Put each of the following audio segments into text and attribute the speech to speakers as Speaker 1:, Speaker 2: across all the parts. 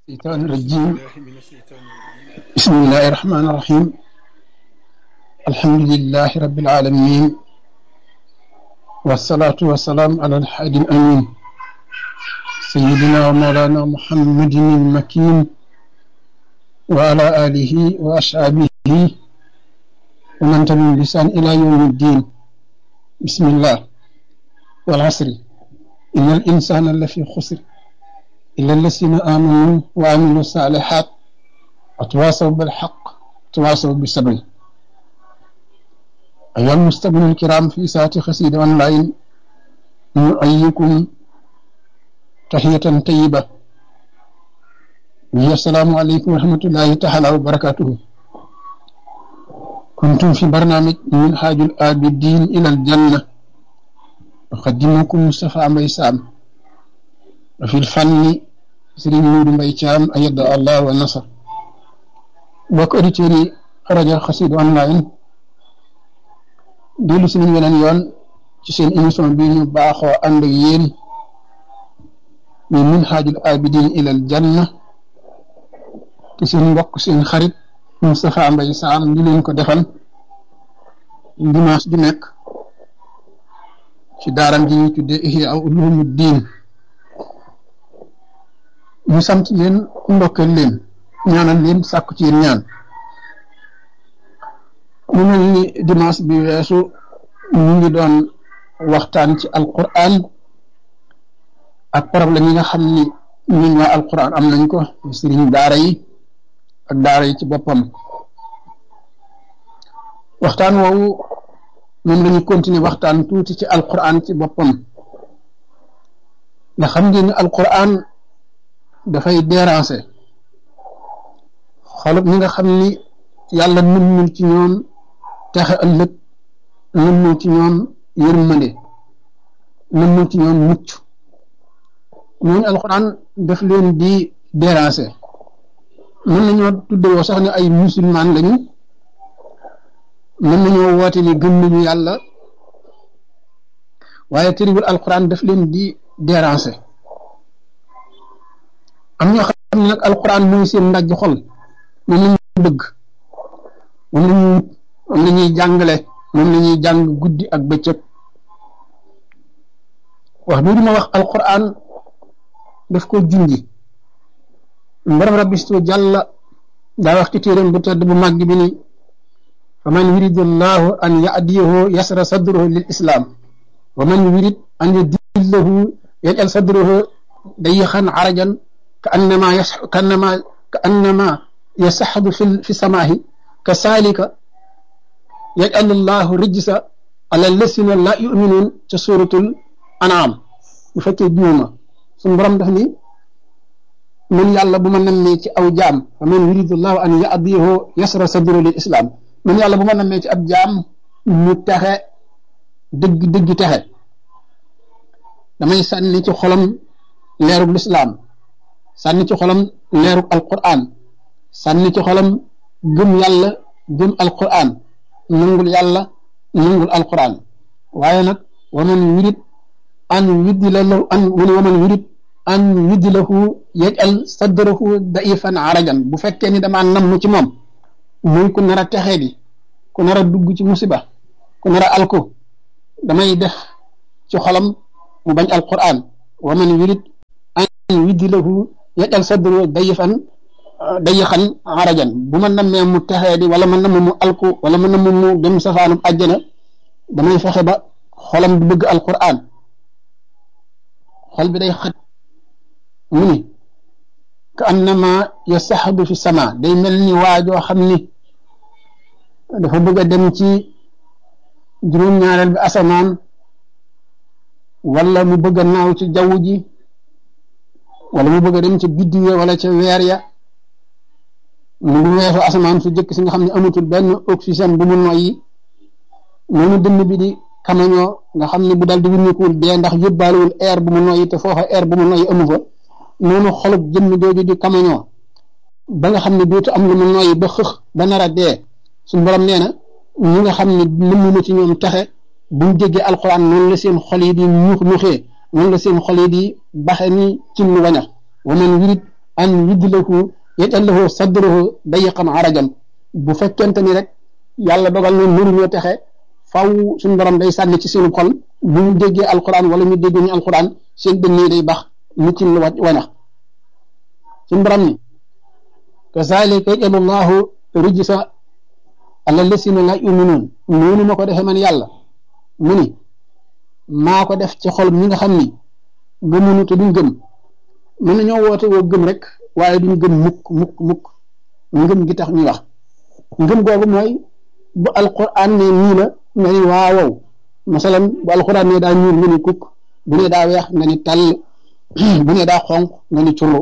Speaker 1: الشيطان الرجيم بسم الله الرحمن الرحيم الحمد لله رب العالمين والصلاة والسلام على الحادي الأمين سيدنا ومولانا محمد المكين وعلى آله وأصحابه ومن تبعهم بإحسان إلى يوم الدين بسم الله والعصر إن الإنسان لفي خسر إلا الذين آمنوا وعملوا الصالحات وتواصوا بالحق وتواصوا بالصبر. أيها المستمعون الكرام في ساعة قصيدة أونلاين نؤيكم تحية طيبة وهي السلام عليكم ورحمة الله تعالى وبركاته. كنتم في برنامج منهاج العابدين إلى الجنة أقدمكم مصطفى مباي سام وفي الفن سيرين مودو مباي تيام أيد الله والنصر. bokk auditeurs yi rajo Xassida online dellu si nañ weneen yoon ci seen émission bi ñu baaxoo ànd ak yéen muy minhajul abidin ilal janna te seen mbokk seen xarit Moustapha Mbaye Sam di leen ko defal dimanche ju nekk ci daaram ji ñuy tuddee Ihya Ulumuddin. ñu sant leen ndokkeel leen ñaanal leen sàkku ci yéen ñaan. mu mel ni dimanche bi weesu ñu ngi doon waxtaan ci alquran ak problème yi nga xam ni ñun waa alquran am nañ ko sëriñ daara yi ak daara yi ci boppam. waxtaan woowu moom lañu continuer waxtaan tuuti ci alquran ci boppam nga xam ngeen ni alquran dafay déranger xolub ñi nga xam ni yàlla nëmmul ci ñoom texe ëllëg, nëmmul ci ñoom yërmande, nëmmul ci ñoom mucc. ñooñu alxuraan daf leen di déranger. mën nañoo tuddewoo sax ne ay musulman lañu, mën nañoo woote ni gëm nañu yàlla, waaye tëriwul alxuraan daf leen di déranger. am ñoo xam ne nag alxuraan mooy seen ndaj xol, moom la ñuy bëgg, moom la ñuy jàngale, moom la ñuy jàng guddi ak bëccëg. wax bii ma wax alquran daf ko junji. mbaram rabbistu jàlla daa wax ci téeréem bu tedd bu màgg bi ni fa man yurid allahu an yahdiyahu yasra sadruhu lil islam wa man yurid an yudillahu yaj'al sadruhu dayixan arajan ka annama yasaxadu fi samaahi kasaalika yaj'alu llahu rijsa ala lasina la yuminuun ca suratul an'am. bu fekkee juuma suñu borom daf ni man yàlla bu ma nammee ci aw jaam fa man yuridullahu an yahdiyahu yasra sadru lil islam, man yàlla bu ma nammee ci ab jaam mu texe dëgg texe, damay sànni ci xolam leerug lislaam, sànni ci xolam leerug alquran, sànni ci xolam gëm yàlla gëm alquran, nangul yàlla nangul alquran. waaye nag waman yurid an yuddilahu yaj'al sadrahu da'ifan arajan. bu fekkee ni damaa namm ci moom muy ku nar a texee di, ku nar a dugg ci musiba, ku nar a alko, damay def ci xolam mu bañ alquran. waman yurid an yuddilahu yaj'al sadrahu dayixan arajan. bu ma nammee mu texee di wala ma namm mu alku wala ma namm mu dem safaanub àjjana, damay fexe ba xolam du bëgg alquran, xol bi day xat. mu ni ka annama yasaxadu fi sama, day mel ni waajoo xam ni dafa bëgg a dem ci juróom-ñaareel bi asamaan, wala mu bëgg a naaw ci jaww ji, wala mu bëgg a dem ci biddiw wala ca weer ya. mu ngi weesu asamaan su jëkk si nga xam ne amatul benn oxygène bu mu noyyi, noonu dënn bi di kamañoo nga xam ne bu dal di wuññikuwul dee ndax yóbbaalewul air bu mu noyyi te foofa air bu mu noyyi amu fa. noonu xolub jëmm jooju di kamañoo ba nga xam ne dootu am lu mu noyyi ba xëx ba nar a dee. suñu borom nee na ñi nga xam ne nëmmuma ci ñoom texe buñ déggee alxuraan noonu la seen xol yi di ñuxee, noonu la seen xol yi di baxe ni cin lu wañax. wa man yurid an yudlahu yaj'alahu sadruhu dayiqan arajan bu fekkente ni rek yàlla dogal na mënuñoo texe faw suñu borom day sànni ci seen xol bu ñu déggee alquran wala ñu déggee ñu alquran seen dënn yi day bax mu ci lu wanax suñu borom ni kazalika yaj'alu llahu rijsa ala lasina la yuminuun noonu ma ko defee man yàlla mu ni maa ko def ci xol ñi nga xam ni gëmuñu te duñ gëm mën nañoo woote woo gëm rek waaye duñ gëm mukk ngëm gi tax ñuy wax ngëm googu mooy bu alquran ne nii la nga ni waawow masalan bu alquran ne daa ñuul nga ni kukk bu ne daa weex nga ni tàll bu ne daa xonq nga ni curlu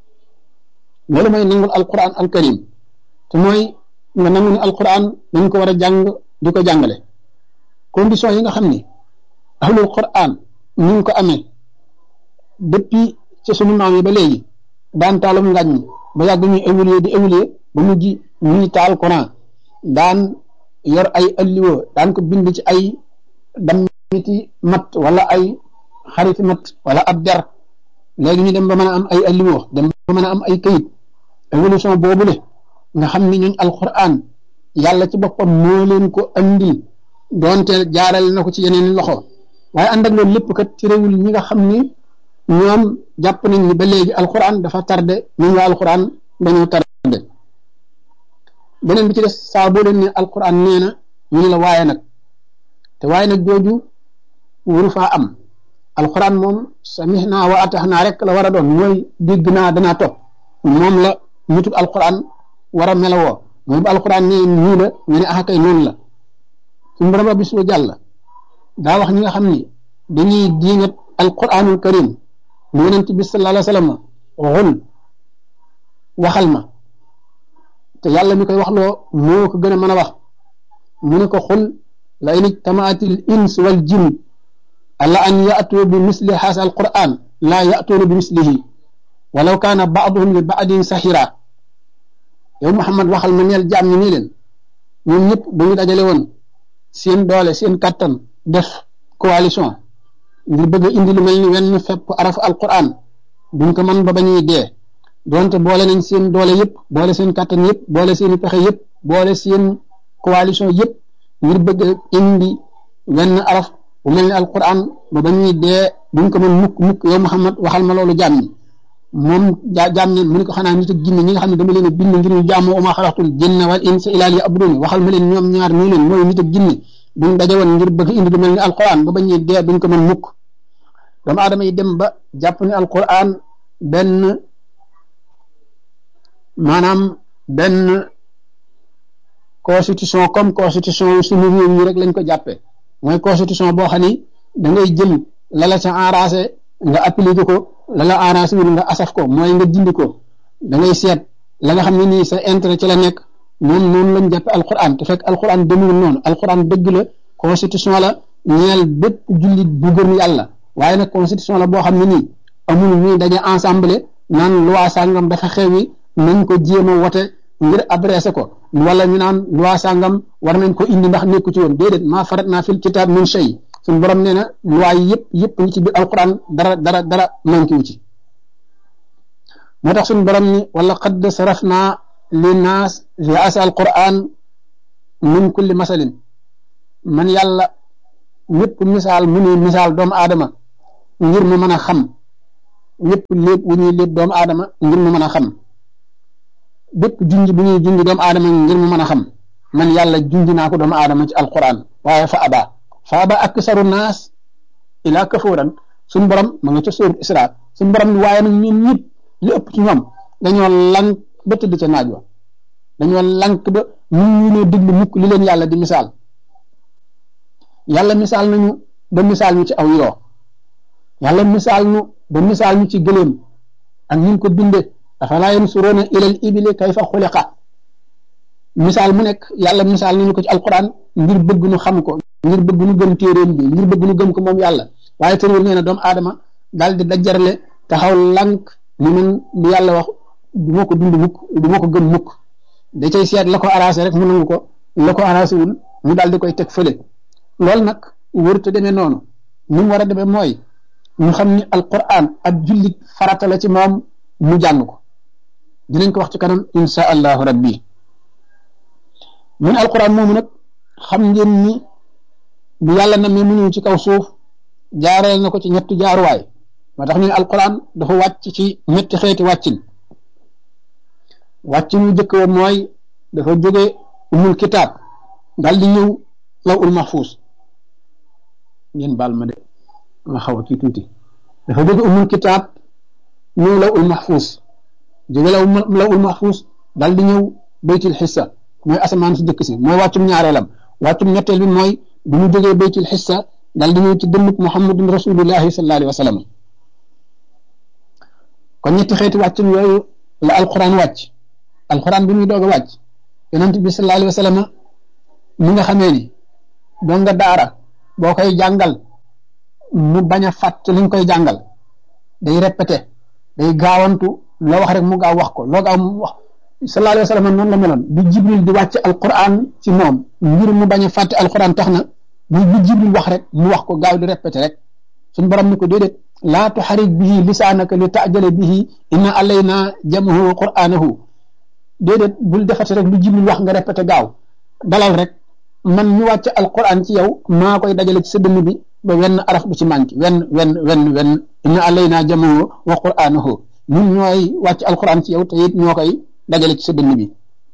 Speaker 1: loolu mooy nangul alquran alkarim te mooy nga nangu ni alquran dañ ko war a jàng di ko jàngale condition yi nga xam ni ahlul quran ñu ngi ko amee depuis ci sunu maam yi ba léegi daan taalum ngàññ ba yàgg ñuy évoluer di évoluer ba mujj ñuy taal Quran daan yor ay alliwo daan ko bind ci ay dammiti mat wala ay xariti mat wala ab der léegi ñu dem ba mën a am ay alliwo dem ba mën a am ay kayit évolution boobule nga xam ni ñooñ alquran yàlla ci boppam moo leen ko andil doonte jaarale na ko ci yeneen loxo waaye ànd ak loolu lépp kat ci réewul ñi nga xam ni ñoom jàpp nañ ni ba léegi alquran dafa tardé ñun waa alquran dañoo tardé beneen bi ci des saa boo leen ne alquran nee na ñu ne la waaye nag te waaye nag jooju waru faa am alquran moom samihna wa ataxna rek la war a doon mooy dégg naa danaa topp moom la nitug alquran war a melawoo mooy bu alquran nee nii la nga ne kay noonu la suñu borom rabbi su jàll daa wax ñi nga xam ni dañuy diingat alquranul karim mu yonent bi sallallahu alayhi wa sallam xul waxal ma te yàlla mi koy waxloo moo ko gën a mën a wax mu ne ko xul la in ijtamaatil ins wal jinn ala an ya'tu bi misli haasa alquran laa ya'tuuna bi mislihi walaw kaana ba'duhum li ba'din sahira yow Muhammad waxal ma neel jaam ñi nii leen ñoom ñëpp dañu dajale woon seen doole seen kattan def coalition ngir bëgg a indi lu mel ni wenn fepp arafu alquran duñ ko mën ba bañuy dee donte boole nañ seen doole yëpp boole seen kattan yëpp boole seen pexe yëpp boole seen coalition yëpp ngir bëgg a indi wenn araf bu mel ni alquran ba bañuy dee duñ ko mën mukk yow Muhammad waxal ma loolu jaam ñi moom jaam ñi mu ne ko xanaa nit ak jinne ñi nga xam ne dama leen a bind ngir ñu jaamu wa maa xalaqtul jinna wal insa illaa liya'buduun waxal ma leen ñoom ñaar nii leen mooy nit ak jinne duñ daje woon ngir bëgg indi lu mel ni alquran ba bañuy dee duñ ko mën mukk doomu aadama yi dem ba jàpp ni alquran benn constitution comme constitution suñu réew yi rek lañ ko jàppee mooy constitution boo xam ni da ngay jël la la ca arrangé nga appliqué ko la la arrangé wul nga asaf ko mooy nga dindi ko da ngay seet la nga xam ne nii sa intérêt ci la nekk noonu lañ jàppe alquran te fekk alquran demul noonu alquran dëgg la constitution la ñeel bépp jullit bu gëm yàlla waaye nag constitution la boo xam ne nii amul ñuy daje ensemble naan loi sàngam dafa xewi nañ ko jéem a wote ngir adressé ko wala ñu naan loi sàngam war nañ ko indi ndax nekku ci woon déedéet maa farat naa fil kitaab min shay suñu borom nee na loi yi yëpp ngi ci biir alquran dara manqué wu ci moo tax suñu borom ni wala qad sarafna linnaas fi asa alquran min kulli masalin man yàlla ñëpp misaal mu ni misaal doomu aadama ngir mu mën a xam ñëpp lépp wu ñuy lépp doomu aadama ngir mu mën a xam bépp junj bu ñuy junj doomu aadama ngir mu mën a xam man yàlla junj naa ko doomu aadama ci alquran waaye fa aba aksaru naas ila kafuran suñu borom ma nga ca sóorat Isra suñu borom ni waaye nag ñun ñëpp li ëpp ci ñoom dañoo lank ba tëdd ca naaj wa dañoo lank ba ñu ne diglu mukk li leen yàlla di misaal yàlla misaal nañu ba misaal ñu ci aw yoo yàlla misaal ñu ba misaal ñu ci gëléem ak ñu ko binde afalaa yansuruuna ilal ibili kayfa xuliqa misaal mu nekk yàlla misaal nañu ko ci alquran ngir bëgg nu xam ko ngir bëgg nu gëm téeréem bi ngir bëgg nu gëm ko moom yàlla waaye tërwul nee na doomu aadama daal di dajjarle taxaw lank ni man lu yàlla wax du ma ko dund mukk du ma ko gëm mukk da cay seet la ko arrangé rek mu nangu ko la ko arrangé wul mu daal di koy teg fële loolu nag wërta demee noonu ni mu war a demee mooy ñu xam ni alquran ak jullit farata la ci moom mu jàng ko dinañ ko wax ci kanam insha allahu rabbi mun alquran moomu nag xam ngeen ni bu yàlla na mu ñëw ci kaw suuf jaareel na ko ci ñetti jaaruwaay moo tax ñu alquran dafa wàcc ci ñetti xeeti wàccin wàccin wu jëkk wa mooy dafa jóge umul kitaab dal di ñëw lawul mahfuus ngeen baal ma de ma xaw a kii tuuti dafa jóge umul kitaab ñëw lawul mahfuus jóge lawul mahfuus dal di ñëw baytil xissa mooy asamaan si jëkk si mooy wàccum ñaareelam wàccum ñetteel bi mooy bu ñu jógee baytil xissa dal di ñëw ci dënnub muhammadun rasulullahi sallallahu alayhi wa sallam kon ñetti xeeti wàccum yooyu la alquran wàcc alquran bi muy doog a wàcc yonent bi sallallahu alayhi wa sallam mi nga xamee ni doo nga daara boo koy jàngal mu bañ a fàtt li nga koy jàngal day répété day gaawantu loo wax rek mu gaaw wax ko loo gaaw mu wax sallallahu alayhi wa sallam noonu la meloon bi jibril di wàcc alquran ci moom ngir mu bañ a fàtte alquran tax na bu jibril wax rek mu wax ko gaaw di répété rek suñu borom ni ko déedéet laa tuxarik bihi lisaanaka li taajale bihi inna alayna jamahu wa qur'anahu déedéet bul defati rek lu jibril wax nga répété gaaw dalal rek man ñu wàcc alquran ci yow maa koy dajale ci sa dënn bi ba wenn araf du ci manqué wenn inna alayna jamahu wa qur'anahu ñun ñooy wàcc alquran ci yow te it ñoo koy dajale ci sa dënn bi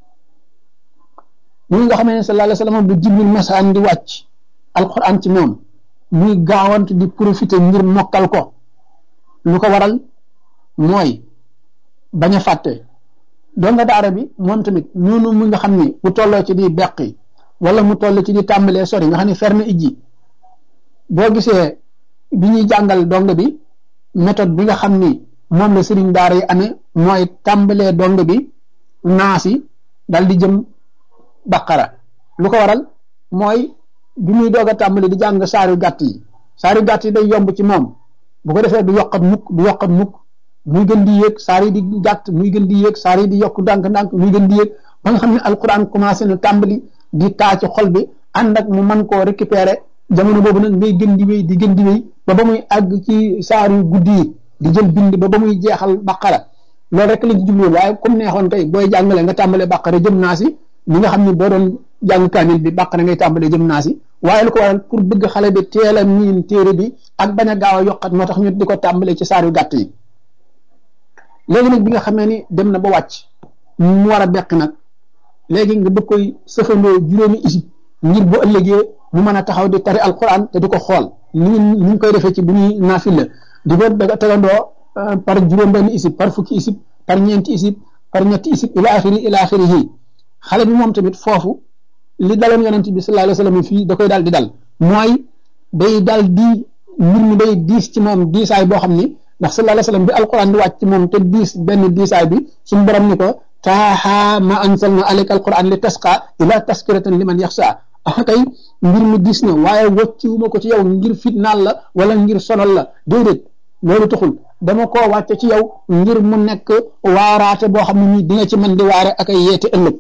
Speaker 1: ñun nga xamee ne sallallahu alayhi wa sallam bu jibril masaan di wàcc alquran ci moom muy gaawant di profiter ngir mokkal ko lu ko waral mooy bañ a fàtte doo nga daara bi moom tamit noonu mu nga xam ni bu tolloo ci di beqi wala mu toll ci di tàmbalee sori nga xam ne fer na ijji boo gisee bi ñuy jàngal dong bi méthode bi nga xam ni moom la sëriñ daara yi amee mooy tàmbalee dong bi naasi dal di jëm baqara lu ko waral mooy bi muy doog a tàmbali di jàng saari gàtt yi day yomb ci moom bu ko defee du yokkat mukk muy gën di yéeg saar yi di gàtt muy gën di yéeg saar yi di yokk ndànk-ndànk muy gën di yéeg ba nga xam ne alquran commencé na tàmbali di taa ci xol bi ànd ak mu mën koo récupérer jamono boobu nag ngay gën di wéy di gën di wéy ba muy àgg ci saar yu guddi yi di jël bind ba muy jeexal baqara loolu rek lañ ci jubluwoon waaye comme neexoon tey booy jàngale nga tàmbale baqara jëm naa si li nga xam ne boo doon jàng kaamil bi baqara ngay tàmbale jëm naa si waaye lu ko waral pour bëgg xale bi teel a miin téere bi ak bañ a gaaw a yokkat moo tax ñu di ko tàmbale ci saar yu gàtt yi léegi nag bi nga xamee ni dem na ba wàcc mu war a beq nag léegi nga bëgg koy sëfandoo juróomi isib ngir bu ëllëgee mu mën a taxaw di tari alquran te di ko xool ni ñu koy defee ci bu ñuy naafila di ko tegandoo par juróom benn isib par fukki isib par ñeenti isib par ñetti isib ila axirihi xale bi moom tamit foofu li daloon yonent bi sallallahu alayhi wa sallam fii da koy daal di dal mooy day dal di mbir mi day diis ci moom diisaay boo xam ni ndax sallallahu alayhi wa sallam bi alquran di wàcc ci moom te diis benn diisaay bi suñu borom ni ko taaha ma anzalna alayka alquran li tasqa ila taskiratan liman yaxsha kay mbir mi diis na waaye wàcciwuma ko ci yow ngir fitnaal la wala ngir sonal la déedéet loolu taxul dama koo wàcce ci yow ngir mu nekk waaraate boo xam ne nii di nga ci mën di waare ak ay yeete ëllëg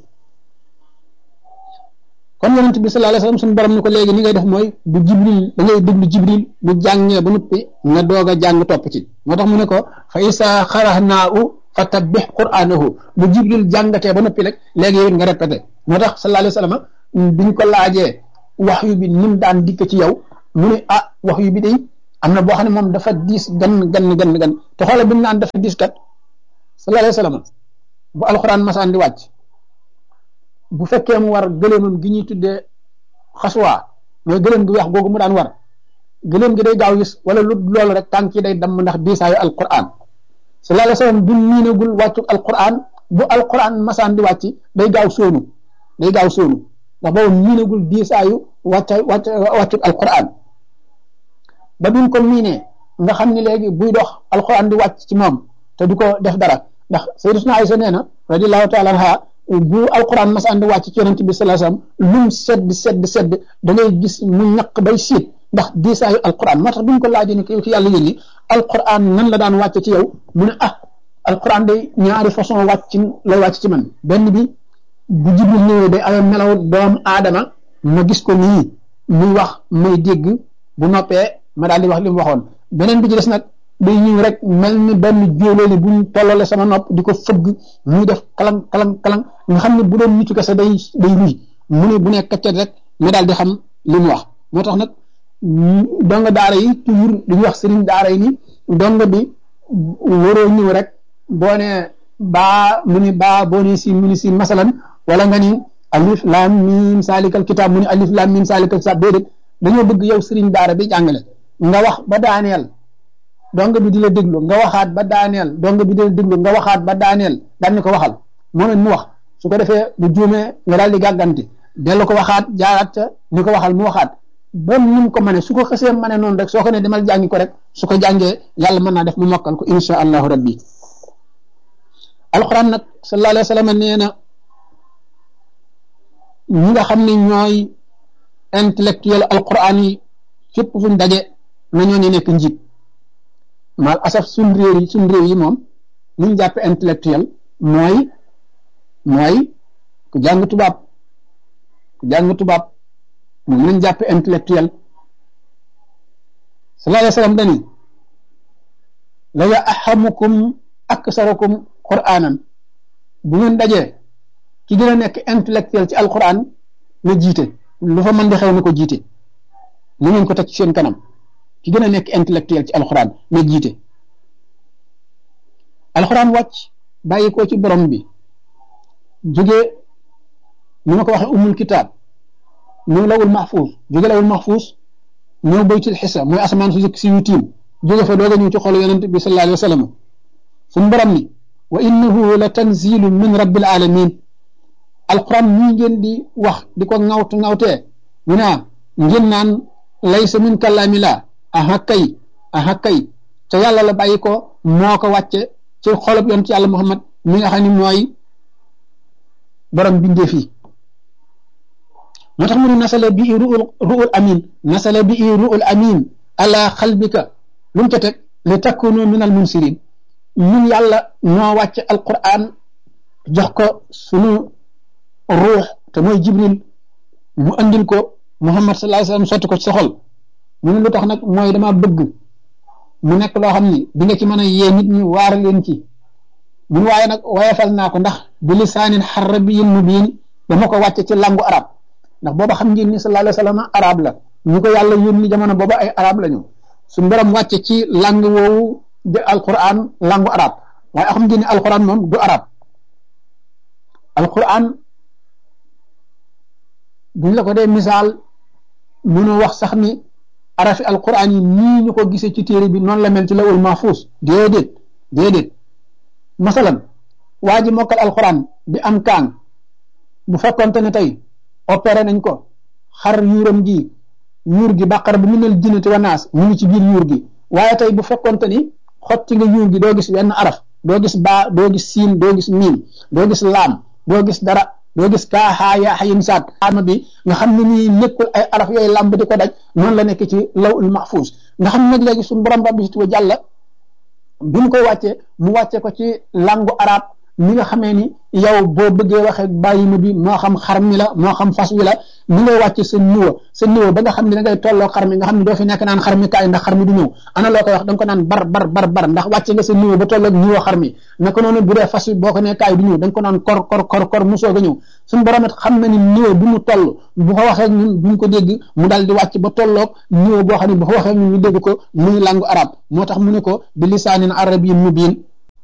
Speaker 1: kon yonent bi sallallahu alayhi wasallam suñu borom ni ko léegi ni ngay def mooy bu jibril da ngay déglu jibril bu jàngee ba noppi nga doog a jàng topp ci moo tax mu ne ko fa isa xarahnaahu fa tabbih qur'anahu bu jibril jàngatee ba noppi rek léegi yow nga répété moo tax sallallahu alayhi wasallam biñ ko laajee waxyu bi nim daan dikk ci yow mu ne waxyu bi day am na boo xam ne moom dafa diis gan te xoolal bi mu naan dafa diis kat sallallahu alayhi wasallam bu alquran masaan di wàcc bu fekkee mu war gëléemam gi ñuy tuddee xaswaa mooy gëléem gi weex googu mu daan war gëléem gi day gaaw gis wala lu loolu rek tànk yi day damm ndax diisaayu alquran sallallahu alayhi wasallam bu miinagul wàccu alquran bu alquran masaan di wàcc day gaaw sóonu ndax boobu miinagul diisaayu wàccu alquran ba bi mu ko miinee nga xam ni léegi buy dox alquran di wàcc ci moom te du ko def dara ndax sayyidatuna Aysa nee na radiyallahu ta'ala anha bu alquran masaan di wàcc ci yonent bi sallallahu alayhi wasallam lum sedd da ngay gis mu ñaq bay siit ndax diisaayu alquran moo tax duñ ko laajee ni ko yow ci yàlla yónni alquran nan la daan wàcc ci yow mu ne alquran day ñaari façon lay wàcc ci man benn bi bu jibril ñëwee day amee melaw doomu aadama ma gis ko nii muy wax may dégg bu noppee ma daal di wax li mu waxoon beneen bi ci des nag day ñëw rek mel ni benn jóolóoli buñ tollale sama nopp di ko fëgg muy def kalang kalang kalang nga xam ne bu doon nitu kese day ruy mu ne bu nekk kaccet rek ma daal di xam li mu wax. moo tax nag donga daara yi toujours dañuy wax sëriñ daara yi ni donga bi waroo ñëw rek boo ne baa mu ni baa boo ne siin mu ni siin masalan wala nga ni alif lam mim salikal kitab mu ni alif lam mim salikal kitab déedéet dañoo bëgg yow sëriñ daara bi jàngale nga wax ba daaneel donga bi di la déglu nga waxaat ba daaneel donga bi di la déglu nga waxaat ba daaneel daan ni ko waxal moo ne mu wax su ko defee bu juumee nga daal di gàgganti dellu ko waxaat jaaraat ca ni ko waxal mu waxaat ba nim ko mane su ko xësee mane noonu rek soo ko ne demal jàngi ko rek su ko jàngee yàlla mën naa def mu mokkal ko insha allahu rabbi. alquran nag sallallahu alayhi wa sallam nee na ñi nga xam ne ñooy intellectuel alquran yi fépp fuñ daje na ñoo nekk njiit maal asaf suñ réew yi moom liñ jàppe intellectuel mooy ku jàng tubaab moom lañ jàppe intellectuel. sallallahu alayhi wa sallam dani la ya'hamukum aksarukum qur'anan bu ngeen dajee ki gën a nekk intellectuel ci alquran na jiite lu fa mën di xew na ko jiite na ngeen ko teg ci seen kanam ki gën a nekk intellectuel ci alquran na jiite. alquran wàcc bàyyi ko ci borom bi jógee ni ma ko waxee umul kitaab ñëw lawul mahfuus jóge lawul mahfuus ñëw baytul xisa mooy asamaan su jëkk si yu tiim jóge fa doog a ñëw ci xolu yonent bi sallallahu alayhi wa sallam suñu borom ni wa innahu la tanzilu min rabbil alamin. alquran ñii ngeen di wax di ko ŋawtee ñu naa ngeen naan laysa min kalaami laa aha kay te yàlla la bàyyi ko moo ko wàcce ci xolub yonent yàlla Muhammad mi nga xam ne mooy borom bindee fii. moo tax mu ne nasala bi ruul amin ala xalbika lu mu ca teg li takunu min al munsirin. ñun yàlla ñoo wàcce alquran jox ko sunu ruux te mooy jibril mu andil ko Muhammad sallallahu alayhi wa sallam sotti ko ci sa xol ñu ne lu tax nag mooy dama bëgg mu nekk loo xam ni di nga ci mën a yee nit ñi waar leen ci mun waaye nag wayefal naa ko ndax bi lisaanin arabiyyin mubiin dama ko wàcce ci langu arab ndax booba xam ngeen ni sallallahu alayhi wa sallam arab la ñu ko yàlla yónni jamono booba ay arab la ñu suñu borom wàcce ci lang woowu de alquran langu arab waaye xam ngeen ni alquran moom du arab. alquran buñ la ko dee misaal mënoo wax sax ni arafi alquran yi nii ñu ko gisee ci téere bi noonu la mel ci lawul mahfuus déedéet masalan waa ji mokkal alquran bi am kaan bu fekkonte ne tey opéré nañ ko xar yuuram gi yuur gi bàqara bu minal jinnati wa naas mu ngi ci biir yuur gi waaye tey bu fekkonte ni xotti nga yuur gi doo gis wenn araf doo gis baa doo gis siin doo gis miim doo gis laam doo gis dara doo gis kaaxaa yaa xayin saat ama bi nga xam ne nii nekkul ay araf yooyu làmb di ko daj noonu la nekk ci lawul mahfuus nga xam nag léegi suñu borom rabbi wa jàlla bi mu koy wàccee mu wàcce ko ci langu arab mi nga xamee ni yow boo bëggee waxee bàyyi ma bi moo xam xar mi la moo xam fas wi la mi ngay wàcce sa niveau ba nga xam ne da ngay tolloo xar mi nga xam ne doo fi nekk naan xar mi kaay ndax xar mi du ñëw ana loo koy wax da nga ko naan bar ndax wàcce nga sa niveau ba tolloog niveau xar mi naka noonu bu dee fas wi boo ko ne kaay du ñëw da nga ko naan kor mu soog a ñëw suñu borom it xam na ni niveau bi mu toll bu ko waxee ñun buñ ko dégg mu daal di wàcc ba tolloog niveau boo xam ne bu ko waxee ñun ñu dégg ko muy langue arab moo tax mu ne ko bi lisaanin arabiyyin mubiin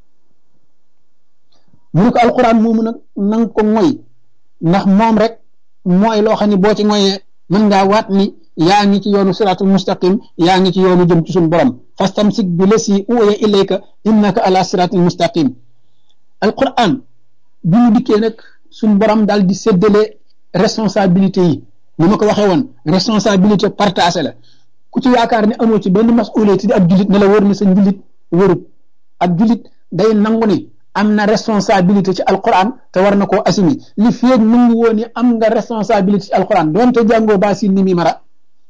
Speaker 1: mu ne ko alquran moomu nag nanga ko moy ndax moom rek mooy loo xam ne boo ci moyee mën ngaa waat ni yaa ngi ci yoonu siraatul mustaqim yaa ngi ci yoonu jëm ci suñu borom fastamsik bi lasi uwaya ilayka innaka ala siraatil mustaqim. alquran bi mu dikkee nag suñu borom daal di séddale responsabilité yi ni ma ko waxee woon responsabilité partagée la ku ci yaakaar ne amoo ci benn masuuliyati di ab jullit ne la wër na sa njullit wërut ab jullit day nangu ni am na responsabilité ci alquran te war na koo assumé li feeg nangu woon ni am nga responsabilité ci alquran doonte jàngoo baa siin ni mi mara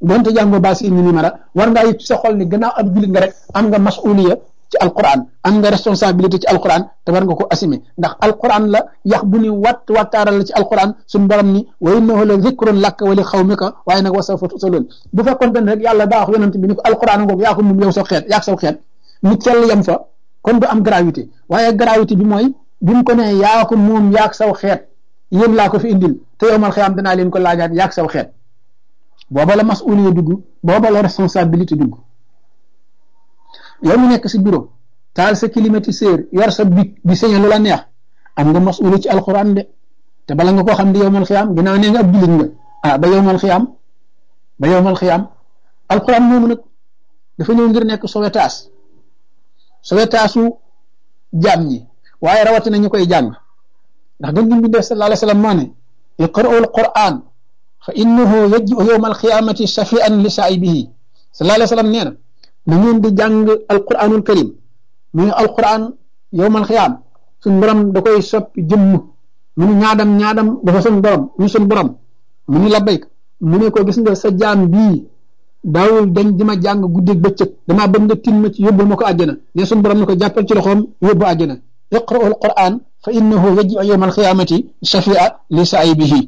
Speaker 1: war ngaa yëg ci sa xol ni gannaaw ab jullit nga rek am nga masuuliya ci alquran am nga responsabilité ci alquran te war nga ko assumé ndax alquran la yax bu ni wattaaral la ci alquran suñu borom ni wa innahu la zikrun laka wa li xawmika waaye nag wa sawfa tusaloon bu fekkoon ne rek yàlla daa wax yonent bi ni ko alquran ngoog yaa ko moom yow saw xeet nit sell yam fa kon du am gravité waaye gravité bi mooy bi mu ko ne yaa ko moom yaag saw xeet yéen laa ko fi indil te yowmal xiyaam danaa leen ko laajaat yaag saw xeet booba la masuliya dugg booba la responsabilité dugg yow mu nekk si bureau taal sa climatiseur yor sa bic di sañe lu la neex am nga masuliya ci alquran de te bala nga koo xam di yowmal xiyaam ginnaaw nee nga ab jullit nga ba yowmal xiyaam alquran moomu nag dafa ñëw ngir nekk sowetaasu jaam ñi waaye rawatina ñu koy jàng ndax gën gi def sallallahu alayhi wa sallam moo ne iqra'u alquran fa innahu yaji'u yawma alqiyamati shafi'an li saa'ibihi sallallahu alayhi wa sallam nee na ngeen di jàng alquranul karim muy alquran yawmal xiyaam suñ borom da koy soppi jëmm mu ni ñaadam dafa suñ borom mu ni labbayk mu ne ko gis nga sa jaam bii daawul dañ di ma jàng guddeeg bëccëg damaa bëgg nga tin ma ci yóbbul ma ko àjjana ne suñ borom ne ko jàppal ci loxoom yóbbu àjjana iqra'u alquran fa innahu yaji'u yawma alqiyamati shafi'a li saa'ibihi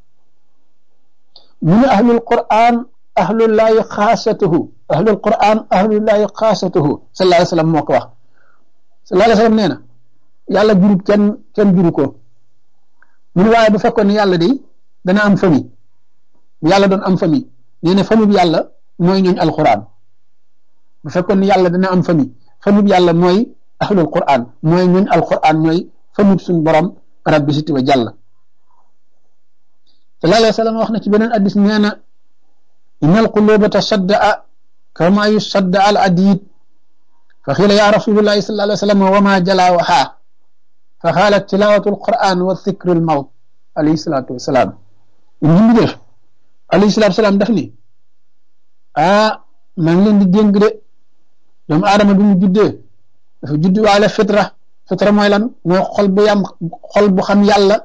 Speaker 1: mu ne ahlul quran ahlullahi xaasatuhu ahlul quran ahlullahi xaasatuhu sallallahu alayhi wa sallam moo ko wax sallallahu alayhi wa sallam nee na yàlla jurut kenn juru ko mu ne waaye bu fekkoon ne yàlla de dana am famille bu yàlla doon am famille nee na famille bi yàlla mooy ñooñ alquran bu fekkoon ne yàlla dana am famille bi yàlla mooy ahlul quran mooy ñooñ alquran mooy famille suñ borom rabbi siti wa jàlla sallallahu alayhi wa sallam wax na ci beneen addis nee na inna alquluba tasadda'a kama yusadda al adid fa xiila ya rasulullahi sallallahu alayhi wa sallam wa ma jalaawaha fa xaalat tilawatu alquran wa dhikru almawt alayhi salatu wasalaam ñu ngi def alayhi salatu wasalaam daf ni maa ngi leen di dénk de doomu aadama bi mu juddee dafa judd waale fitra mooy lan mooy xol bu xam yàlla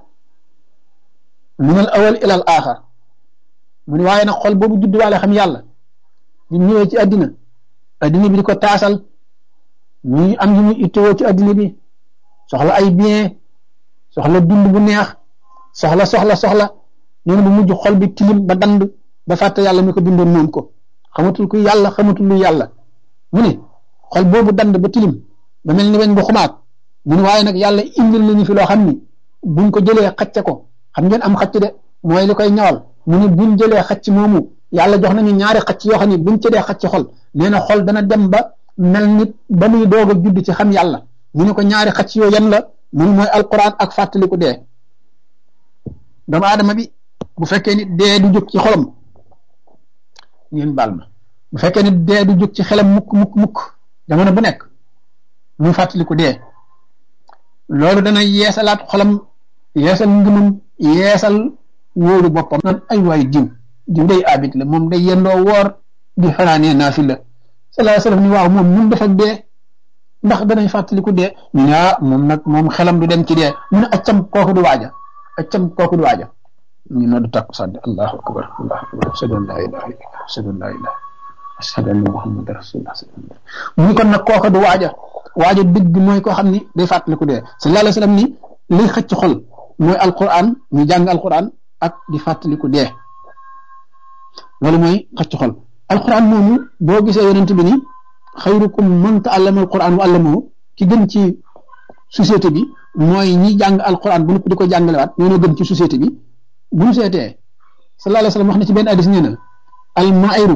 Speaker 1: min al awal ila al axar mu ne waaye nag xol boobu judd waale xam yàlla di ñëwee ci addina bi di ko taasal muy am yu muy ittewoo ci addina bi soxla ay bien soxla dund bu neex soxla noonu bu mujj xol bi tilim ba dand ba fàtte yàlla mi ko bindoon moom ko xamatul ku yàlla xamatul lu yàlla mu ne xol boobu dand ba tilim ba mel ni weñ bu xumaat mu ne waaye nag yàlla indil nañu fi loo xam ni buñ ko jëlee xacce ko xam ngeen am xacc de mooy li koy ñawal mu ne buñ jëlee xacc moomu yàlla jox nañu ñaari xacc yoo xam ne buñ ci dee xacc xol nee na xol dana dem ba mel nit ba muy doog a judd ci xam yàlla ñu ne ko ñaari xacc yoo yan la mun mooy alquran ak fàttaliku dee doomu aadama bi bu fekkee ni dee du jóg ci xolam ngeen baal ma bu fekkee ni dee du jóg ci xelam mukk jamono bu nekk mu fàttaliku dee loolu dana yeesalaat xolam yeesal ngëmam yeesal wóoru boppam naan ay waay diw day abit la moom day yendoo woor di fanaanee naafila sallallahu alayhi wa sallam ni waaw moom mun def ak dee ndax danañ fàttaliku dee ñu ne moom nag moom xelam du dem ci dee mu ne accam kooku du waaja ñu noddu takku sànni allahu akbar ashhadu an la ilaha illallah ashhadu anna muhammadan rasulullah mu ni kon nag kooku du waaja dëgg mooy koo xam ni day fàttaliku dee sallallahu alayhi wa sallam ni liy xëcc xol mooy alquran ñu jàng alquran ak di fàttaliku dee loolu mooy xëcc xol alquran moomu boo gisee yonent bi ni xayrukum man ta'allama alquran wa allamahu ki gën ci société bi mooy ñi jàng alquran bu di ko jàngalewaat ñoo gën ci société bi bu ñu seetee sallallahu alayhi wa sallam wax na ci benn hadis nee na almairu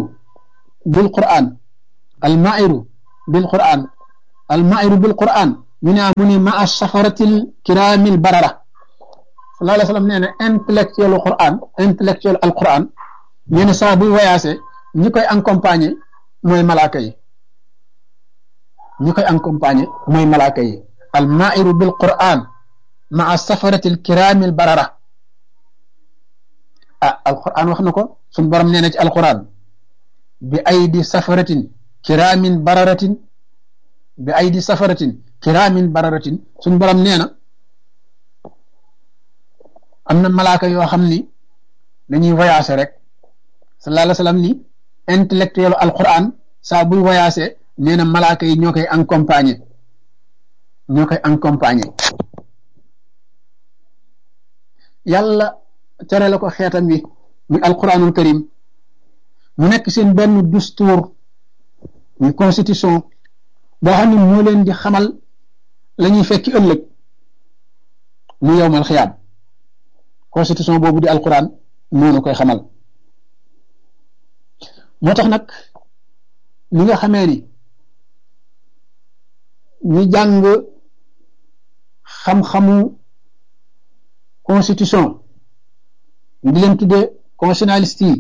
Speaker 1: bil quran ñu ne mu ne maa safaratil kiramil barara sallallahu alayhi wa sallam nee na intellectuel alquran nee na saa buy voyagé ñi koy accompagner mooy malaaka yi almairu bil quran maa safaratil kiramil barara alquran wax na ko suñ borom nee na ci alquran bi aydi safaratin kiraamin bararatin suñ borom nee na am na malaaka yoo xam ni dañuy voyager rek sallallahu alayhi wa sallam ni intellectuel alquran saa buy voyager nee na malaaka yi ñoo koy accompagner yàlla tere la ko xeetam wi muy alquranul karim mu nekk seen benn dustuur muy constitution boo xam ne moo leen di xamal la ñuy fekki ëllëg mu yowmal xiyaam constitution boobu di alquran moo na koy xamal moo tax nag li nga xamee ni ñu jàng xam-xamu constitution ñu di leen tudde constitutionnaliste yi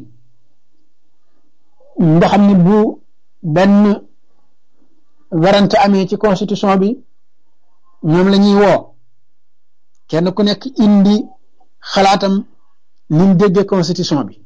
Speaker 1: nga xam ne bu benn warante amee ci constitution bi ñoom la ñuy woo kenn ku nekk indi xalaatam ni mu déggee constitution bi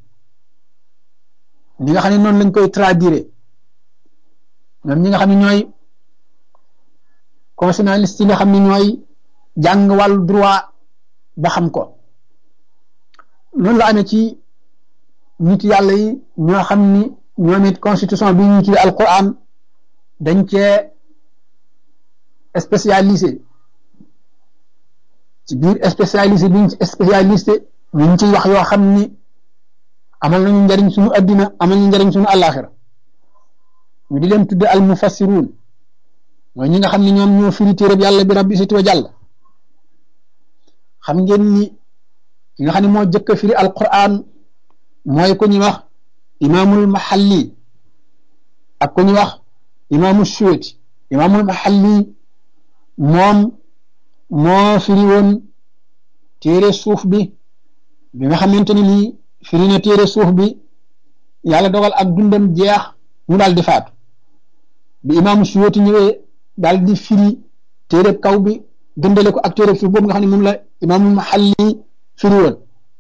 Speaker 1: ñi nga xam ne noonu lañ koy traduire ñoom ñi nga xam ne ñooy constitutionnaliste yi nga xam ne ñooy jàng wàllu droit ba xam ko noonu la amee ci nit yàlla yi ñoo xam ni ñoom it constitution bi ñu ci alquran dañ cee spécialisé ci biir spécialisé bi ñu ci spécialisé ñu ngi ciy wax yoo xam ni amal nañu njariñ suñu addina amal nañu njariñ suñu àllaaxira ñu di leen tudde al mufassiruun mooy ñi nga xam ne ñoom ñoo firi téereb yàlla bi rabbi siti wa jàll xam ngeen ni ki nga xam ne moo jëkk a firi alquran mooy ku ñuy wax imaamul mahalli ak ku ñuy wax imaamu shuuti imaamul mahalli moom moo firi woon téere suuf bi nga xamante ni lii firi na téere suuf bi yàlla dogal ak dundam jeex mu daal di faatu bi imaamu shuuti ñëwee daal di firi téere kaw bi dundale ko ak téere suuf boobu nga xam ne moom la imaamul mahalli firi woon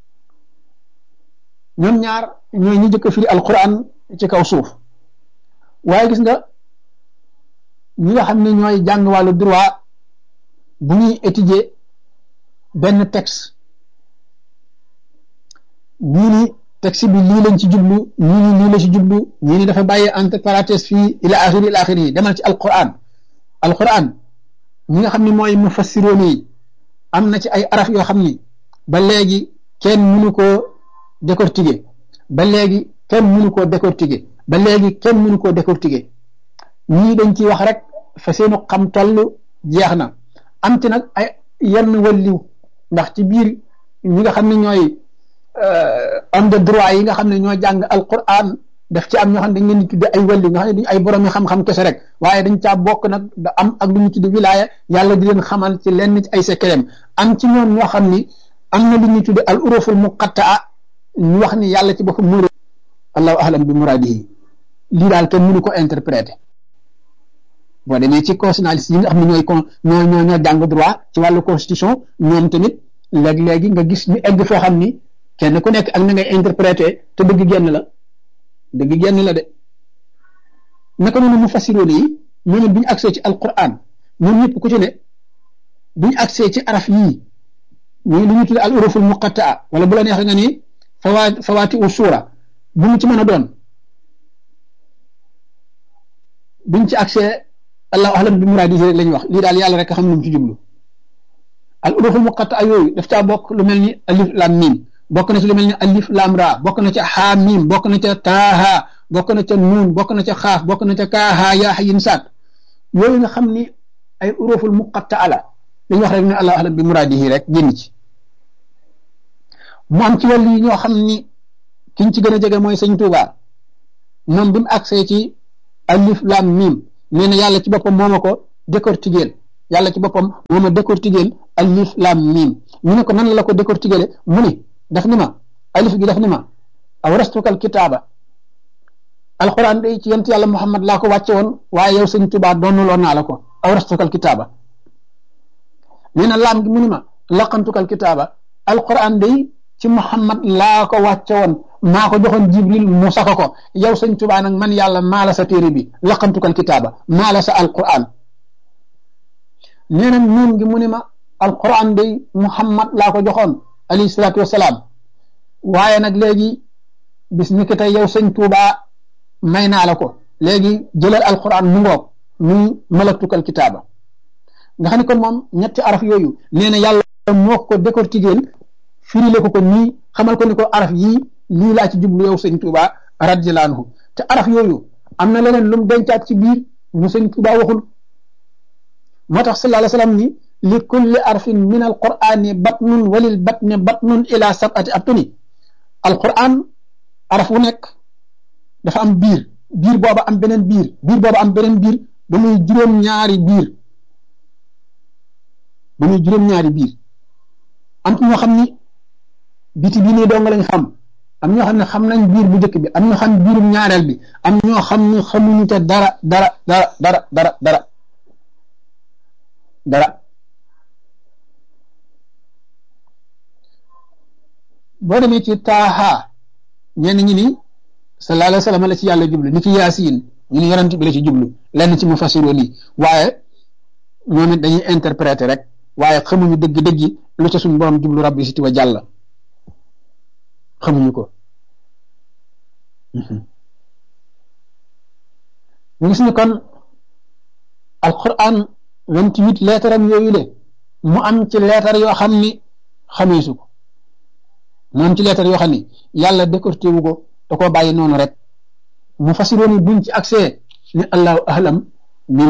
Speaker 1: ñoom ñaar ñooy ñi jëkk a firi alquran ci kaw suuf waaye gis nga ñi nga xam ne ñooy jàng wàllu droit bu ñuy étudier benn texte ñii ni texte bi lii lañ ci jublu ñii ni lii la ci jublu ñii ni dafa bàyyi entre parenthèses fii ila axiri yi demal ci alquran ñi nga xam ne mooy mufassiroon yi am na ci ay araf yoo xam ni ba léegi kenn mënu koo décortiquer ba léegi kenn mënu koo décortiquer ñii dañ ciy wax rek fa seenu xam toll jeex na am ci nag ay yenn walliw ndax ci biir ñi nga xam ne ñooy homme de droit yi nga xam ne ñoo jàng alquran daf ci am ñoo xam ne dañ leen di tudde ay walliw nga xam ne duñ ay borom yi xam-xam kese rek waaye dañ caa bokk nag da am ak lu ñu tudde wilaaya yàlla di leen xamal ci lenn ci ay secret am ci ñoom ñoo xam ni am na lu ñuy tudde al uruful muqattaa ñu wax ni yàlla ci boppam mu allahu ahlam bi muradihi lii daal kenn mënu ko interpréter boo demee ci constitutionnaliste yi nga xam ne ñoo jàng droit ci wàllu constitution ñoom tamit léegi nga gis ñu egg foo xam ni kenn ku nekk ak na ngay interpréter te dëgg génn la de naka noonu mu fassiroon yi ñoom it bu ñu accès ci alquran ñoom ñëpp ku ci ne bu ñu accès ci araf yii ñooy lu ñu tuddee al uruful muqattaa wala bu la neex nga ni fawaati u suura bu mu ci mën a doon buñ ci accès allahu ahlam bi muraadihi rek lañ wax lii daal yàlla rek xam lu mu ci jublu al uruful muqattaa yooyu daf caa bokk lu mel ni alif lam mim bokk na ci lu mel ni alif lam ra bokk na ca xaa mim bokk na ca taaha bokk na ca nuun bokk na ca xaaf bokk na ca kaaha yaa xayin saat yooyu nga xam ni ay uruful muqattaa la dañ wax rek ne allahu ahlam bi muraadihi rek génn ci mu am ci wàllu yi ñoo xam ni kiñ ci gën a jege mooy sëñ Tuuba moom bi mu agsee ci alif lam mim nee na yàlla ci boppam moo ma ko décortiquer alif lam mim ñu ne ko nan la ko décortiquer mu ni daf ni ma alif gi daf ni ma awrastukal kitaaba alquran day ci yent yàlla Muhammad laa ko wàcce woon waaye yow sëñ Tuuba doonuloo naa la ko awrastukal kitaaba nee na laam gi mu ni ma laqantukal kitaaba alquran day ci Muhammad laa ko wàcce woon maa ko joxoon Jibril mu saka ko yow sëñ Tuubaa nag man yàlla maa la sa téere bi laqantukal kitaaba maa la sa alquran nee na nuun gi mu ni ma alquran day Muhammad laa ko joxoon alayhi salaatu wasalaam waaye nag léegi bis ni ki tey yow sëñ Tuubaa may naa la ko léegi jëlal alquran mu ngoog muy malaktukal kitaaba nga xam ne kon moom ñetti araf yooyu nee na yàlla moo ko décortiquer firile ko nii xamal ko ni ko araf yii lii laa ci jublu yow sëñ Tuuba radiyallaahu anhu te araf yooyu am na leneen lu mu dencaat ci biir lu sëñ Tuuba waxul moo tax sallallahu alayhi wa sallam ni li kulli arfin min alqurani batnun walil batni batnun ila sab'ati abtuni alquran araf wu nekk dafa am biir booba am beneen biir booba am beneen biir ba muy juróom-ñaari biir am ñoo xam ni biti bi nii dong lañ xam am ñoo xam ne xam nañ biir bu njëkk bi am ñoo xam biirum ñaareel bi am ñoo xam ne xamuñu te dara boo demee ci taaha ñenn ñi ni sallallahu alayhi wa sallam la ci yàlla jublu ni ki yaasiin ñu ni yonent bi la ci jublu lenn ci mu fasiroon yi waaye ñoom it dañuy interpréter rek waaye xamuñu dëgg-dëgg lu ca suñu borom jublu rabbi siti wa jàlla xamuñu ko ñu gis ni kon alquran 28 lettre am yooyu le mu am ci lettre yoo xam ni xameesu ko mu am ci lettre yoo xam ni yàlla décorté wu ko da koo bàyyi noonu rek mu fasiroon yi buñ ci accès ni allahu ahlam bi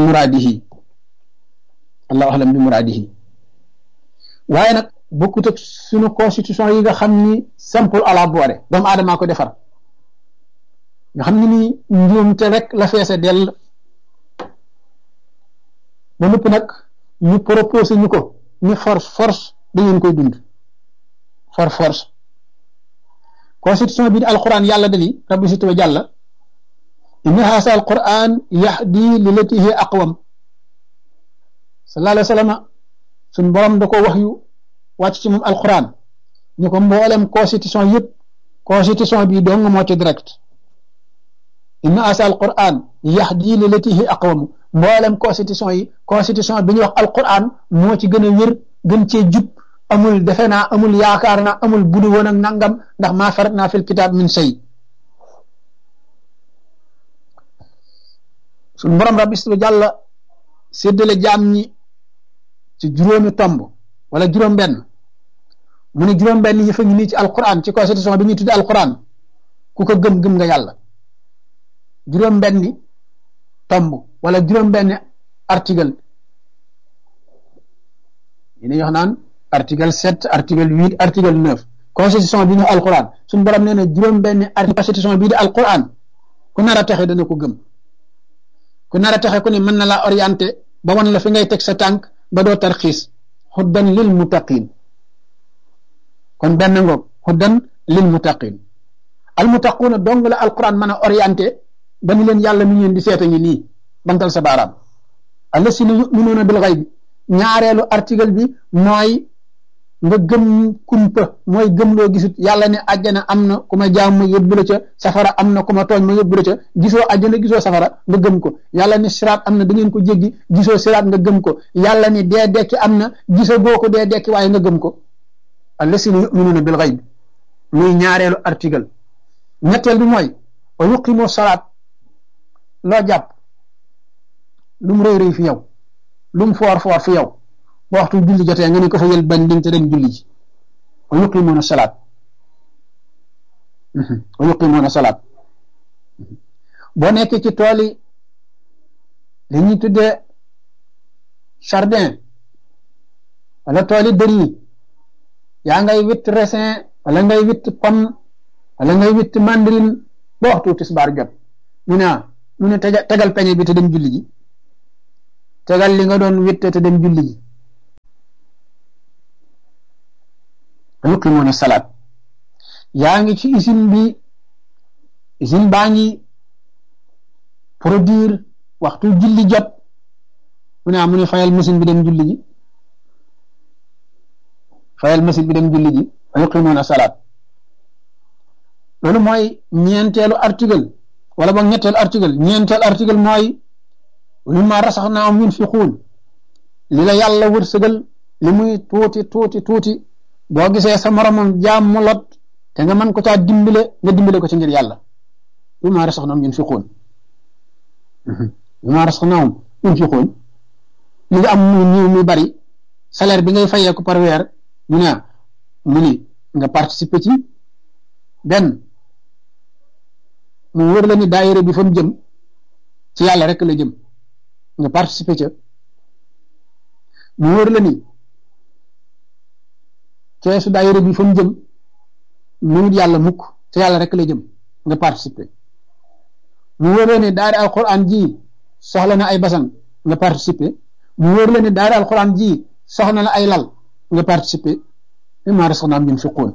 Speaker 1: muradihi waaye nag bokkut ak suñu constitution yi nga xam ni simple à la boire doomu aadamaa ko defar nga xam ni nii njuumte rek la feese dell ba nëpp nag ñu proposé ñu ko ni force da ngeen koy dund force constitution bi di alquran yàlla dani rabbi sitwa jàlla inna haasa alquran yahdi lillati hiya aqwam sallallahu alayhi wa sallam suñ borom da ko wax yu wàcc ci moom alquran ñu ko mboolem constitution yëpp constitution bi dong moo ci direct inna haasa alquran yahdi lillati hiya aqwam mboolem constitution yi constitution bi ñuy wax alquran moo ci gën a wér gën cee jub amul defe naa amul yaakaar naa amul budu woon ak nangam ndax maa farat naa fil kitaab min shay suñ borom rabbi su jàlla séddale jaam ñi ci juróomi tomb wala juróom-benn mu ne juróom-benn yi fa ñu nii ci alquran ci constitution bi ñuy tudde alquran ku ko gëm nga yàlla juróom-benni tomb wala juróom-benni article yi ñuy wax naan article 7 article 8 article 9 constitution bi ñu alquran suñu borom nee na juróom-benni article constitution bii di alquran ku nar a texe dana ko gëm ku nar a texe ku ne mën na laa orienté ba wan la fi ngay teg sa tànk ba doo tarxiis xuddan lil muttaqin kon benn ngoog xuddan lil muttaqin al muttaquuna dong la alquran mën a orienté ba ni leen yàlla mi ngeen di seeta ngi nii bantal sa baaraam allasina yuminuuna bil xayb ñaareelu article bi mooy nga gëm kumpa mooy gëm loo gisut yàlla ne àjjana am na ku ma jaam ma yóbbu la ca safara am na ku ma tooñ ma yóbbu la ca gisoo àjjana gisoo safara nga gëm ko yàlla ne siraat am na da ngeen ko jéggi gisoo siraat nga gëm ko yàlla ne dee dekki am na gisoo boo ko dee dekki waaye nga gëm ko allasina yuminuuna bil xayb muy ñaareelu article ñetteel bi mooy wa yuqimu salaat loo jàpp lu mu rëy fi yow lu mu foor fi yow ba waxtu julli jotee nga ne ko fa yël banding te dem julli ji wa yuqimuuna salaat boo nekkee ci tool yi li ñuy tuddee jardin wala tool yi dër yi yaa ngay witt raisin wala ngay witt pomme wala ngay witt mandarine ba waxtu tisbaar jot mu ne tegal peñe bi te dem julli ji tegal li nga doon witte te dem julli ji yuqimuuna salaat yaa ngi ci usine baa ngi produire waxtu julli jot mu ne fayal machine bi dem julli ji yuqimuuna salaat loolu mooy ñeenteelu article wala boog ñetteelu article ñeenteelu article mooy wa mimmaa razaqnaahum yunfiquun li la yàlla wërsëgal li muy tuuti boo gisee sa moromam jaam mu lot te nga mën ko caa dimbale ko ci ngir yàlla mimmaa razaqnaahum yunfiquun li nga am muy bari salaire bi ngay fayee ko par weer mu ni nga participer ci benn mu wër la ni daayira bi fa mu jëm ci yàlla rek la jëm nga participer ca mu wóor la ni keesu daayira bi fa mu jëm mënut yàlla mukk te yàlla rek la jëm nga participer mu wóor la ni daara alquran ji soxla na ay basan nga participer mu wóor la ni daara alquran ji soxla na ay lal nga participer mimmaa razaqnaahum yunfiquun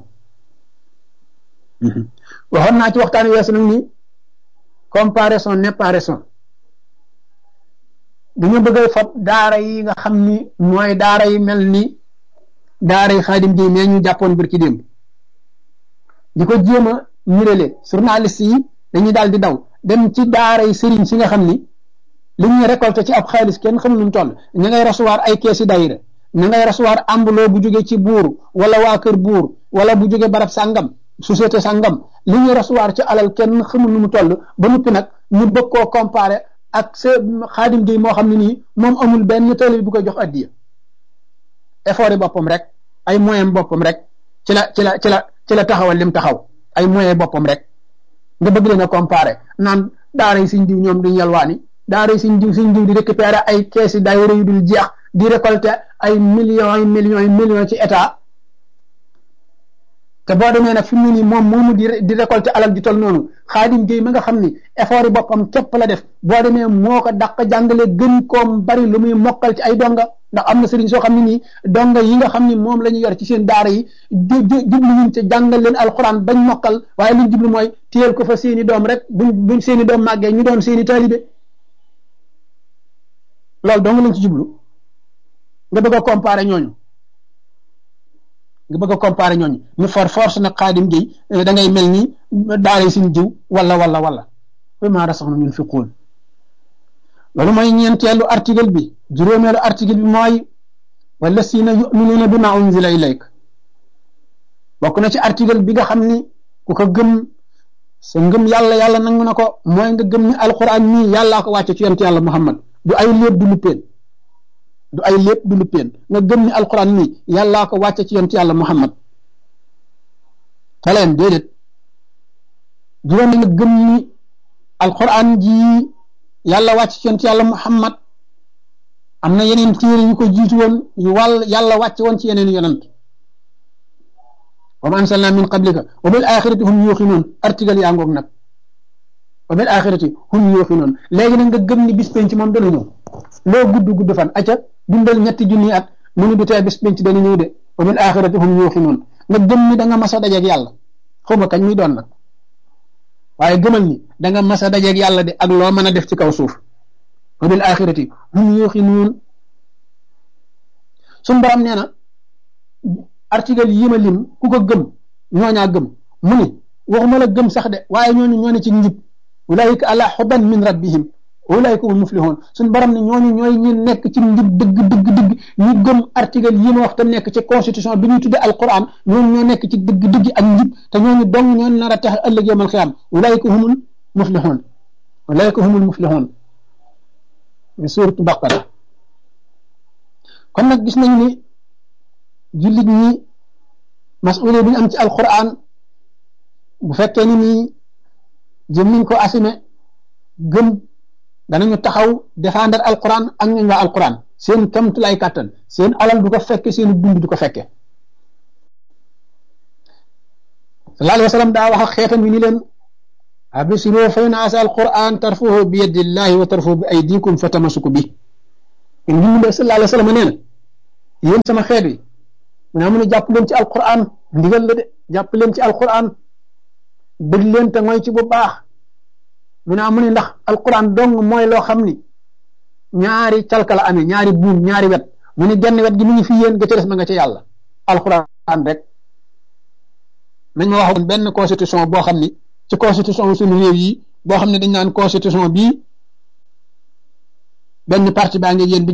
Speaker 1: waxoon naa ci waxtaan weesu nag ni comparaison n'est pas raison dañu bëgg a fab daara yi nga xam ni mooy daara yi mel ni daara yi Xaadim ji mais ñu jàppoon birki démb di ko jéem a ñurale journaliste yi dañuy daal di daw dem ci daara yi sëriñ si nga xam ni li ñuy récolté ci ab xaalis kenn xamul nu mu toll ña ngay recevoir ay keesi daayira ña ngay recevoir ambuloo bu jóge ci buur wala waa kër buur wala bu jóge barab sàngam société sàngam li ñuy recevoir ci alal kenn xamul nu mu toll ba noppi nag ñu bëgg koo comparé ak sa Xaadim Géey moo xam ne nii moom amul benn télé bu koy jox addiya effort yi boppam rek ay moyen boppam rek ci la taxawal lim taxaw ay moyen boppam rek nga bëgg leen a comparé naan daara yi Sëñ Diw ñoom duñ yalwaani daara yi Sëñ Diw di récupérer ay keesi daayira yu dul jeex di récolter ay millions ci état te boo demee nag fi mu ne nii moom moomu di récolter alal ju tol noonu Xaadim Géey ma nga xam ni effort yi boppam képp la def boo demee moo ko dàq jàngale gën koom bari lu muy mokkal ci ay donga ndax am na sëriñ soo xam ne nii donga yi nga xam ni moom la ñu yor ci seen daara yi jubluwuñ ca jàngal leen alxuraan bañ mokkal waaye liñ jublu mooy téyel ko fa seeni doom rek buñ seeni doom màggee ñu doon seeni taalibe loolu dong lañ ci jublu nga bëgg a comparer ñooñu ñu force nag Xaadim Géey da ngay mel ni daara Sëñ Diw wala mimmaa razaqnaahum yunfiquun loolu mooy ñeenteelu article bi juróomeelu article bi mooy wallaziina yu'minuuna bimaa unzila ilayk bokk na ci article bi nga xam ni ku ko gëm sa ngëm yàlla nangu na ko mooy nga gëm ni alquran nii yàllaa ko wàcce ci yonent yàlla Muhammad du ay léeb du lu peen nga gëm ni alquran nii yàllaa ko wàcce ci yonent yàlla Muhammad taleen déedéet juróom nga gëm ni alquran ji yàlla wàcc ci yonent yàlla Muhammad am na yeneen téere yu ko jiitu woon yu yàlla wàcc woon ci yeneen yonent wa maa anzalnaa min qablika wa bil aaxirati hum yuuqinuun article yaa ngoog nag wa bil aaxirati hum yuuqinuun léegi nag nga gëm ni bis penc moom dana ñëw loo gudd fan acca dundal ñetti junni at mu ni du tee bis penc dana ñëw de wa bil aaxirati hum yuuqinuun nga gëm ni da nga mas a dajeeg yàlla xaw ma kañ muy doon nag waaye gëmal ni da nga mas a dajeeg yàlla de ak loo mën a def ci kaw suuf wa bil aaxirati hum yuuqinuun suñ borom nee na article yi ma lim ku ko gëm ñooñaa gëm mu ni waxuma la gëm sax de waaye ñoo ne ci njub ulaayika ala hudan min rabbihim ulaayika hum muflihun suñ borom ne ñooy ñi nekk ci njub dëgg ñu gëm article yi ma wax te nekk ci constitution bi ñuy tudde alquran ñoo nekk ci dëgg ak njub te ñooñu dong ñoo nar a tax ëllëg yawmal xiyaam ulaayika humul muflihun suuratu Baqara kon nag gis nañ ni jullit ñi masuule bi ñu am ci alquran bu fekkee ni nii jëm niñ ko assumé gëm danañu taxaw défendre alquran ak ñun waa alquran seen kamtulay kàttan seen alal du ko fekke seen dund du ko fekke sallallahu alayhi wa sallam daa wax ak xeetam yi ni leen absiru fa in asa alquran tarfuhu bi yadillahi wa tarfuhu bi aydikum fa tamasuku bi in ñu sallallahu alayhi wa sallam nee na yéen sama xeet yi mu ne amun jàpp leen ci alquran ndigal la de jàpp leen ci alquran bëgg leen te mooy ci bu baax mu ne amun ndax alquran dong mooy loo xam ni ñaari calka la amee ñaari buum ñaari wet mu ne genn wet gi mu ngi fi yéen ga ca des ma nga ca yàlla alquran rek nañ ma waxoon benn constitution boo xam ni ci constitution suñu réew yi boo xam ne dañ naan constitution bii benn parti baa ngi yéen